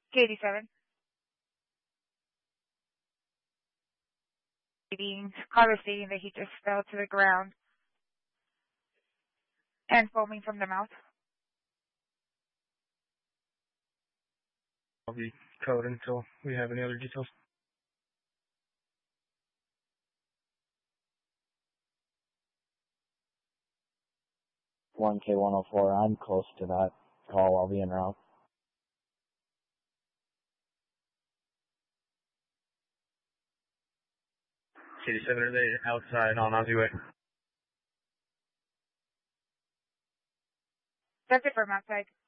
K87. Caller stating that he just fell to the ground and foaming from the mouth. I'll be code until we have any other details. 1K104, I'm close to that call. I'll be en route. K87, are they outside on Aussie Way? That's it from outside.